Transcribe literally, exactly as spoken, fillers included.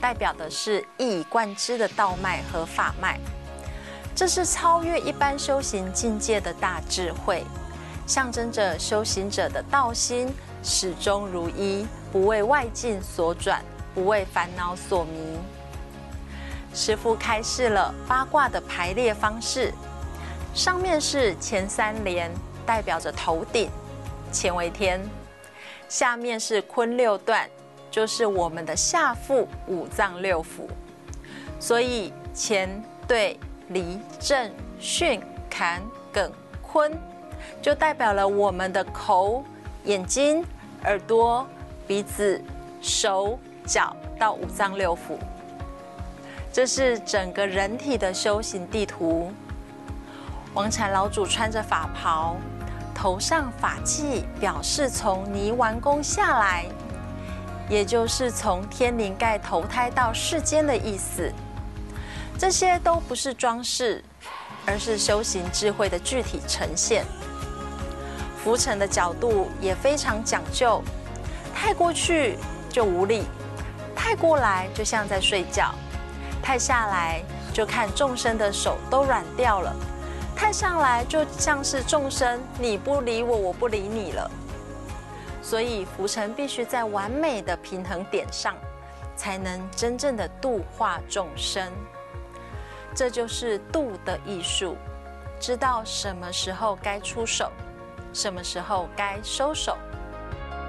代表的是一以贯之的道脉和法脉，这是超越一般修行境界的大智慧，象征着修行者的道心始终如一，不为外境所转，不为烦恼所迷。师父开示了八卦的排列方式，上面是前三连，代表着头顶，乾为天；下面是坤六段，就是我们的下腹五脏六腑。所以乾对离震巽坎艮坤，就代表了我们的口、眼睛、耳朵、鼻子、手、脚到五脏六腑。这是整个人体的修行地图。王禅老祖穿着法袍，头上法髻表示从泥丸宫下来，也就是从天灵盖投胎到世间的意思。这些都不是装饰，而是修行智慧的具体呈现。浮沉的角度也非常讲究，太过去就无力，太过来就像在睡觉，太下来就看众生的手都软掉了，太上来就像是众生你不理我，我不理你了。所以浮沉必须在完美的平衡点上，才能真正的度化众生。这就是度的艺术，知道什么时候该出手，什么时候该收手。